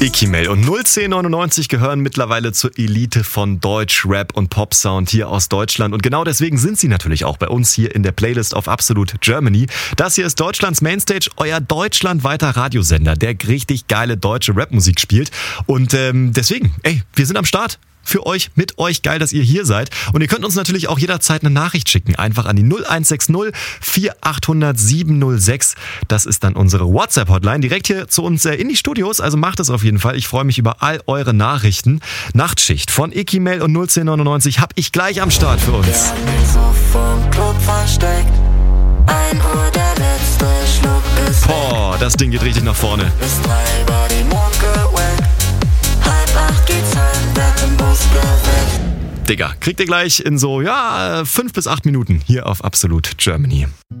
Ekimel und 01099 gehören mittlerweile zur Elite von Deutsch, Rap und Pop-Sound hier aus Deutschland. Und genau deswegen sind sie natürlich auch bei uns hier in der Playlist auf Absolute Germany. Das hier ist Deutschlands Mainstage, euer deutschlandweiter Radiosender, der richtig geile deutsche Rapmusik spielt. Und deswegen, wir sind am Start. Für euch, mit euch, geil, dass ihr hier seid. Und ihr könnt uns natürlich auch jederzeit eine Nachricht schicken. Einfach an die 0160 4800 706. Das ist dann unsere WhatsApp-Hotline. Direkt hier zu uns in die Studios. Also macht es auf jeden Fall. Ich freue mich über all eure Nachrichten. Nachtschicht von Ekimel und 01099 habe ich gleich am Start für uns. Wir haben ihn so vom Club versteckt. 1 Uhr, der letzte Schluck ist Boah, das Ding geht richtig nach vorne. bis 3 war die Mucke weg. 7:30 geht's heim, wer im Bus geweckt. Digga, kriegt ihr gleich in so, 5 bis 8 Minuten hier auf Absolute Germany.